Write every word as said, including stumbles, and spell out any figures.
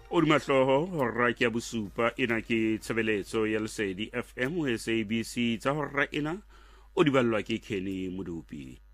O di matloho horra ke ya bosupa ena ke tshebeletso ya Lesedi F M ho S A B C tsa horra ena o di ballwa ke Kenny Modupi.